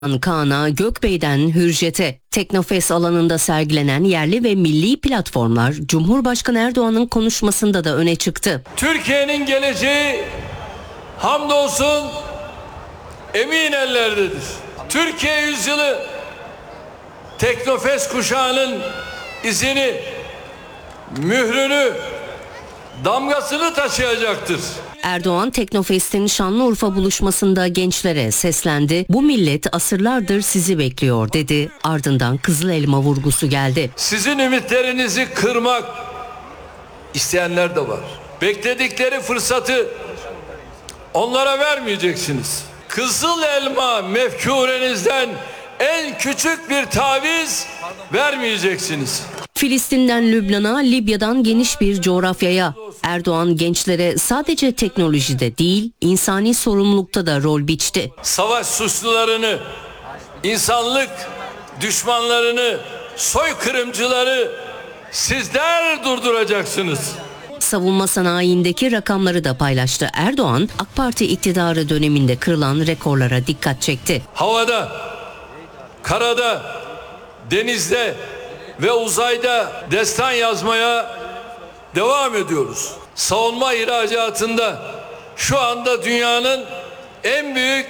Kaan'a, Gökbey'den Hürjet'e, Teknofest alanında sergilenen yerli ve milli platformlar Cumhurbaşkanı Erdoğan'ın konuşmasında da öne çıktı. Türkiye'nin geleceği hamdolsun emin ellerdedir. Türkiye yüzyılı Teknofest kuşağının izini, mührünü, damgasını taşıyacaktır. Erdoğan Teknofest'in Şanlıurfa buluşmasında gençlere seslendi. Bu millet asırlardır sizi bekliyor dedi. Ardından Kızıl Elma vurgusu geldi. Sizin ümitlerinizi kırmak isteyenler de var. Bekledikleri fırsatı onlara vermeyeceksiniz. Kızıl Elma mefkurenizden en küçük bir taviz vermeyeceksiniz. Filistin'den Lübnan'a, Libya'dan geniş bir coğrafyaya. Erdoğan gençlere sadece teknolojide değil, insani sorumlulukta da rol biçti. Savaş suçlularını, insanlık düşmanlarını, soykırımcıları sizler durduracaksınız. Savunma sanayindeki rakamları da paylaştı. Erdoğan, AK Parti iktidarı döneminde kırılan rekorlara dikkat çekti. Havada, karada, denizde ve uzayda destan yazmaya devam ediyoruz. Savunma ihracatında şu anda dünyanın en büyük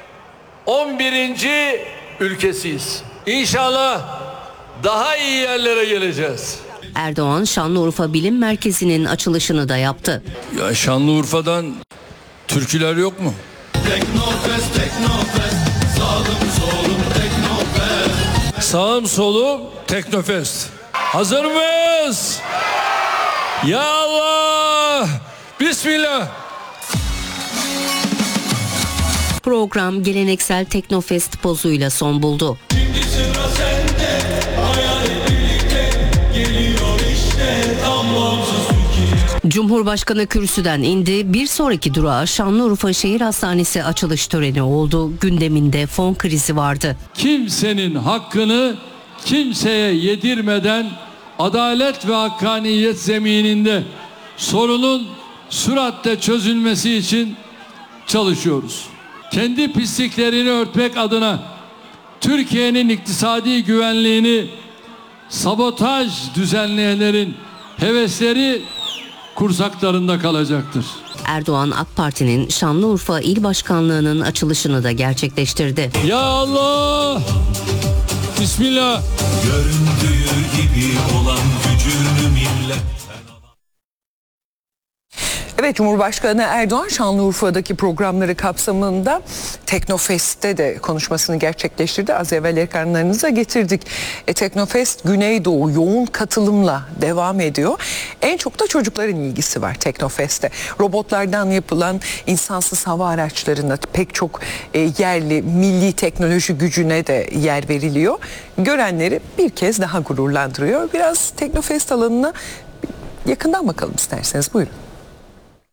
11. ülkesiyiz. İnşallah daha iyi yerlere geleceğiz. Erdoğan Şanlıurfa Bilim Merkezi'nin açılışını da yaptı. Ya Şanlıurfa'dan türküler yok mu? Teknofest, Teknofest, sağım solum Teknofest. Sağım solum Teknofest. Hazır mıyız? Ya Allah! Bismillah! Program geleneksel Teknofest pozuyla son buldu. Şimdi sıra sende, hayal birlikte geliyor işte tam bağımsız Türkiye. Cumhurbaşkanı kürsüden indi. Bir sonraki durağı Şanlıurfa Şehir Hastanesi açılış töreni oldu. Gündeminde fon krizi vardı. Kimsenin hakkını kimseye yedirmeden adalet ve hakkaniyet zemininde sorunun süratle çözülmesi için çalışıyoruz. Kendi pisliklerini örtmek adına Türkiye'nin iktisadi güvenliğini sabotaj düzenleyenlerin hevesleri kursaklarında kalacaktır. Erdoğan AK Parti'nin Şanlıurfa İl Başkanlığı'nın açılışını da gerçekleştirdi. Ya Allah! Bismillah! Göründüğü gibi olan gücünü millet. Evet, Cumhurbaşkanı Erdoğan Şanlıurfa'daki programları kapsamında Teknofest'te de konuşmasını gerçekleştirdi. Az evvel ekranlarınıza getirdik. Teknofest Güneydoğu yoğun katılımla devam ediyor. En çok da çocukların ilgisi var Teknofest'te. Robotlardan yapılan insansız hava araçlarına pek çok yerli milli teknoloji gücüne de yer veriliyor. Görenleri bir kez daha gururlandırıyor. Biraz Teknofest alanına yakından bakalım isterseniz, buyurun.